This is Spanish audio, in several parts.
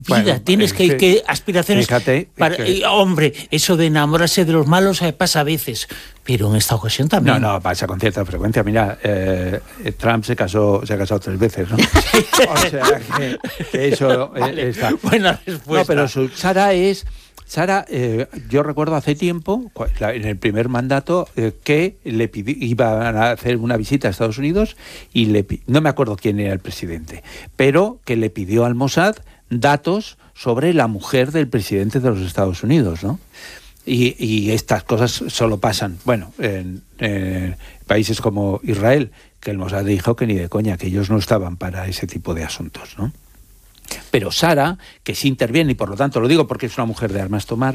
Vida, tienes que aspiraciones. Fíjate, hombre, eso de enamorarse de los malos pasa a veces, pero en esta ocasión también. No, pasa con cierta frecuencia. Mira, Trump se ha casado 3 veces, ¿no? O sea, que eso vale, está. Buena respuesta. No, pero Sara, yo recuerdo hace tiempo, en el primer mandato, que iban a hacer una visita a Estados Unidos y no me acuerdo quién era el presidente, pero que le pidió al Mossad datos sobre la mujer del presidente de los Estados Unidos, ¿no? Y estas cosas solo pasan, bueno, en países como Israel, que el Mossad dijo que ni de coña, que ellos no estaban para ese tipo de asuntos, ¿no? Pero Sara, que sí interviene, y por lo tanto lo digo porque es una mujer de armas tomar,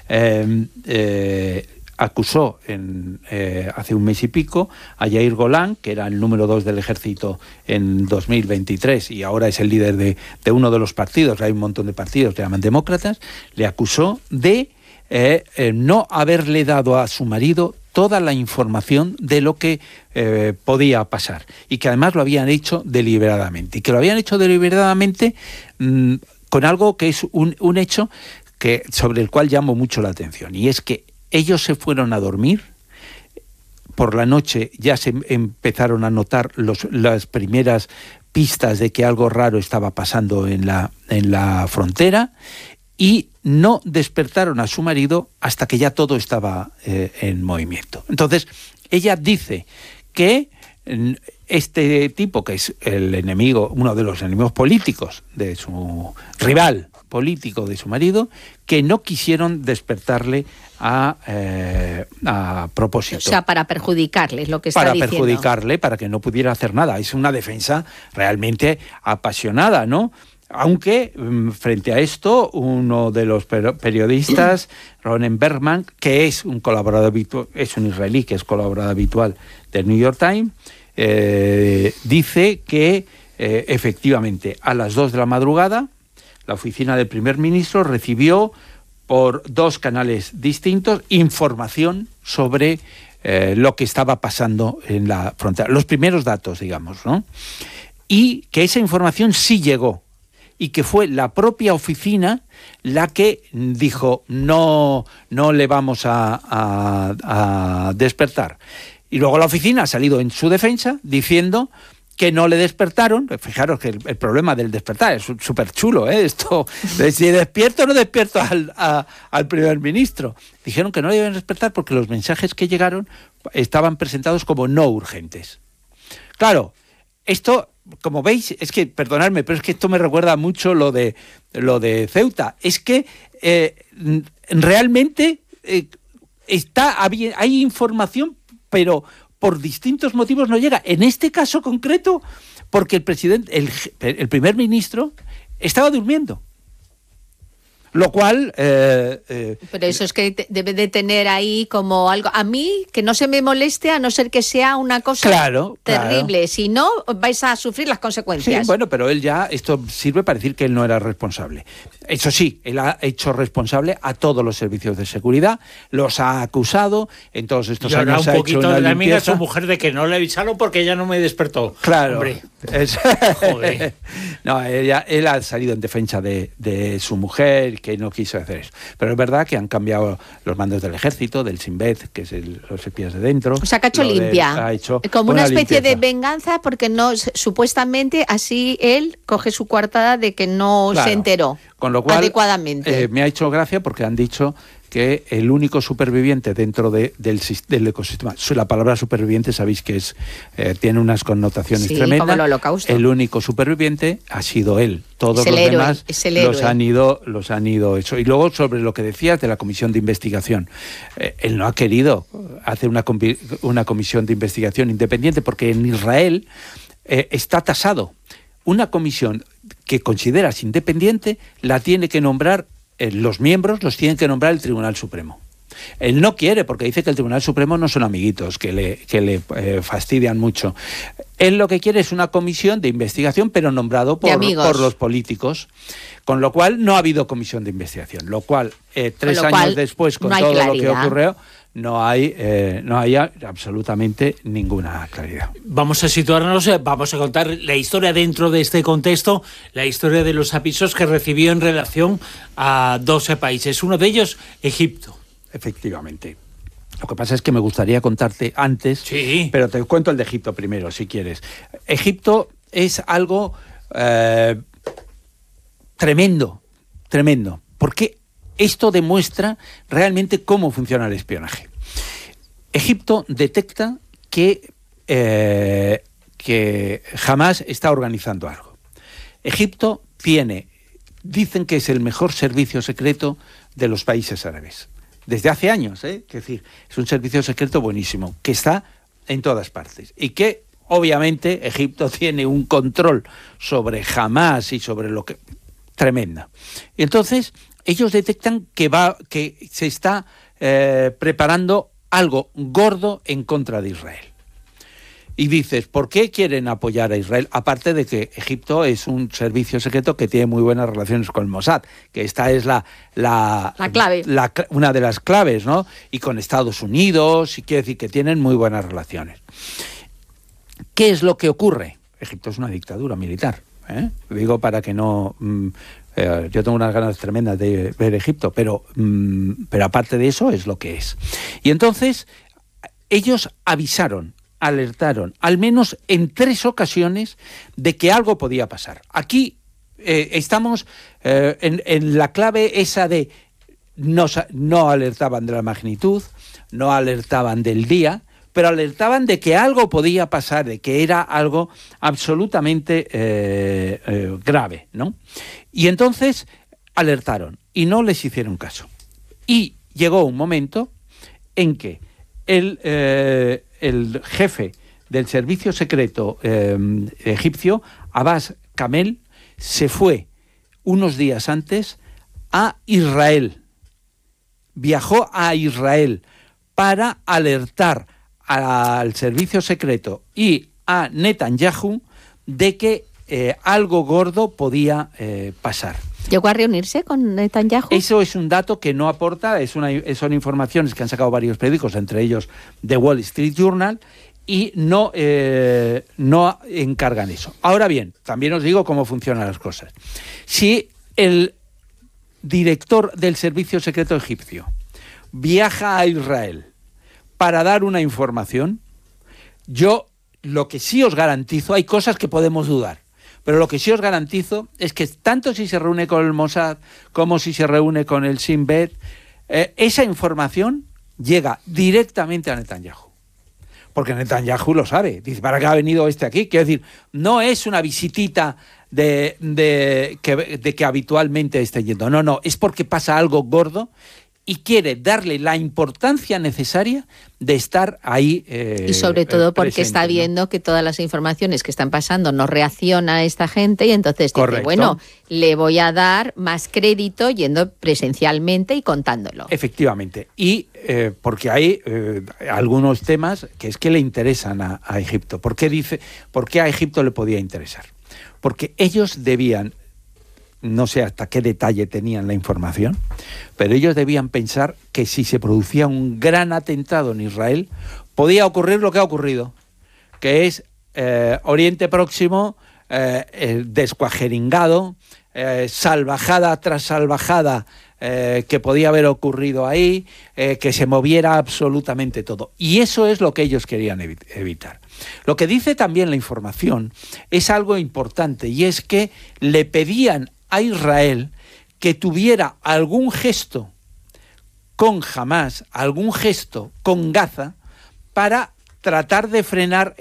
acusó hace un mes y pico a Yair Golán, que era el número 2 del ejército en 2023 y ahora es el líder de uno de los partidos, hay un montón de partidos que llaman demócratas, le acusó de no haberle dado a su marido toda la información de lo que podía pasar y que además lo habían hecho deliberadamente y que lo habían hecho deliberadamente con algo que es un hecho sobre el cual llamo mucho la atención, y es que ellos se fueron a dormir, por la noche ya se empezaron a notar las primeras pistas de que algo raro estaba pasando en la frontera, y no despertaron a su marido hasta que ya todo estaba en movimiento. Entonces, ella dice que este tipo, que es el enemigo, uno de los enemigos políticos de su rival político de su marido, que no quisieron despertarle a propósito. O sea, para perjudicarle, es lo que está diciendo. Para perjudicarle, para que no pudiera hacer nada. Es una defensa realmente apasionada, ¿no? Aunque frente a esto, uno de los periodistas, Ronen Bergman, que es un colaborador habitual, es un israelí que es colaborador habitual del New York Times, dice que efectivamente a las 2 de la madrugada la oficina del primer ministro recibió por 2 canales distintos información sobre lo que estaba pasando en la frontera, los primeros datos, digamos, ¿no? Y que esa información sí llegó, y que fue la propia oficina la que dijo no le vamos a despertar. Y luego la oficina ha salido en su defensa diciendo que no le despertaron. Fijaros que el problema del despertar es súper chulo, esto, si despierto o no despierto al primer ministro. Dijeron que no le iban a despertar porque los mensajes que llegaron estaban presentados como no urgentes. Claro, esto, como veis, es que, perdonadme, pero es que esto me recuerda mucho lo de Ceuta. Es que realmente hay información, pero por distintos motivos no llega. En este caso concreto, porque el primer ministro estaba durmiendo. Lo cual... pero eso es que debe de tener ahí como algo... A mí, que no se me moleste, a no ser que sea una cosa terrible. Claro. Si no, vais a sufrir las consecuencias. Sí, bueno, pero él ya... Esto sirve para decir que él no era responsable. Eso sí, él ha hecho responsable a todos los servicios de seguridad, los ha acusado, en todos estos años ha hecho una limpieza. Y ahora un poquito de la amiga a su mujer de que no le avisaron porque ella no me despertó. Claro. Hombre. Joder. No, él ha salido en defensa de su mujer, que no quiso hacer eso. Pero es verdad que han cambiado los mandos del ejército, del Shin Bet, que es los espías de dentro. O sea, que ha hecho limpia. Como una especie de venganza, porque no, supuestamente así él coge su coartada de que no se enteró. Con lo cual, adecuadamente. Me ha hecho gracia porque han dicho que el único superviviente dentro del ecosistema, la palabra superviviente sabéis que tiene unas connotaciones tremendas. Como el Holocausto. El único superviviente ha sido él. Todos los demás los han ido hecho. Y luego sobre lo que decías de la comisión de investigación, él no ha querido hacer una comisión de investigación independiente porque en Israel está tasado. Una comisión que consideras independiente la tiene que nombrar, los miembros los tienen que nombrar el Tribunal Supremo. Él no quiere, porque dice que el Tribunal Supremo no son amiguitos, que le fastidian mucho. Él lo que quiere es una comisión de investigación, pero nombrado por los políticos. Con lo cual no ha habido comisión de investigación. Lo cual, 3 años después, con todo lo que ocurrió, no hay absolutamente ninguna claridad. Vamos a situarnos, vamos a contar la historia dentro de este contexto, la historia de los avisos que recibió en relación a 12 países. Uno de ellos, Egipto. Efectivamente. Lo que pasa es que me gustaría contarte antes, sí, pero te cuento el de Egipto primero, si quieres. Egipto es algo tremendo, porque esto demuestra realmente cómo funciona el espionaje. Egipto detecta que Hamás está organizando algo. Egipto dicen que es el mejor servicio secreto de los países árabes. Desde hace años, es decir, es un servicio secreto buenísimo, que está en todas partes y que, obviamente, Egipto tiene un control sobre Hamás y sobre lo que... tremenda. Y entonces, ellos detectan que se está preparando algo gordo en contra de Israel. Y dices, ¿por qué quieren apoyar a Israel? Aparte de que Egipto es un servicio secreto que tiene muy buenas relaciones con el Mossad, que esta es la clave. Una de las claves, ¿no? Y con Estados Unidos, y quiere decir que tienen muy buenas relaciones. ¿Qué es lo que ocurre? Egipto es una dictadura militar, digo para que no... yo tengo unas ganas tremendas de ver Egipto, pero aparte de eso es lo que es. Y entonces ellos alertaron, al menos en 3 ocasiones, de que algo podía pasar. Aquí estamos en la clave esa de no alertaban de la magnitud, no alertaban del día, pero alertaban de que algo podía pasar, de que era algo absolutamente grave, ¿no? Y entonces alertaron y no les hicieron caso. Y llegó un momento en que el jefe del servicio secreto egipcio, Abbas Kamel, se fue unos días antes a Israel. Viajó a Israel para alertar al servicio secreto y a Netanyahu de que algo gordo podía pasar. ¿Llegó a reunirse con Netanyahu? Eso es un dato que no aporta, son informaciones que han sacado varios periódicos, entre ellos The Wall Street Journal, y no encargan eso. Ahora bien, también os digo cómo funcionan las cosas. Si el director del servicio secreto egipcio viaja a Israel para dar una información, yo lo que sí os garantizo, hay cosas que podemos dudar, pero lo que sí os garantizo es que tanto si se reúne con el Mossad como si se reúne con el Shin Bet, esa información llega directamente a Netanyahu. Porque Netanyahu lo sabe. Dice, ¿para qué ha venido aquí? Quiero decir, no es una visitita de que habitualmente esté yendo. No, es porque pasa algo gordo y quiere darle la importancia necesaria de estar ahí y sobre todo porque presente, está viendo, ¿no?, que todas las informaciones que están pasando no reacciona esta gente y entonces dice, correcto, bueno, le voy a dar más crédito yendo presencialmente y contándolo. Efectivamente. Y porque hay algunos temas que es que le interesan a Egipto. ¿Por qué a Egipto le podía interesar? Porque ellos debían, no sé hasta qué detalle tenían la información, pero ellos debían pensar que si se producía un gran atentado en Israel, podía ocurrir lo que ha ocurrido, que es Oriente Próximo descuajeringado, salvajada tras salvajada que podía haber ocurrido ahí, que se moviera absolutamente todo. Y eso es lo que ellos querían evitar. Lo que dice también la información es algo importante, y es que le pedían a Israel que tuviera algún gesto con Hamás, algún gesto con Gaza, para tratar de frenar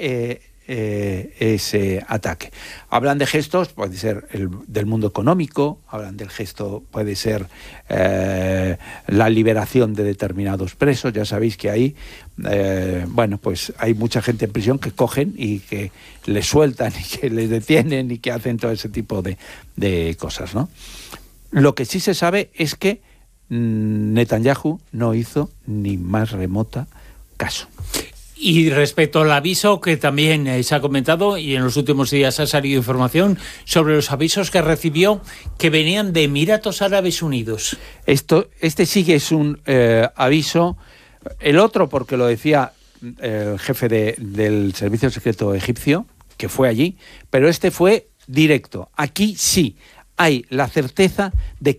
ese ataque. Hablan de gestos, puede ser del mundo económico, hablan del gesto, puede ser la liberación de determinados presos. Ya sabéis que ahí, pues hay mucha gente en prisión que cogen y que les sueltan y que les detienen y que hacen todo ese tipo de cosas, ¿no? Lo que sí se sabe es que Netanyahu no hizo ni más remota caso. Y respecto al aviso que también se ha comentado y en los últimos días ha salido información sobre los avisos que recibió que venían de Emiratos Árabes Unidos. Este sí que es un aviso. El otro, porque lo decía el jefe del servicio secreto egipcio, que fue allí, pero este fue directo. Aquí sí hay la certeza de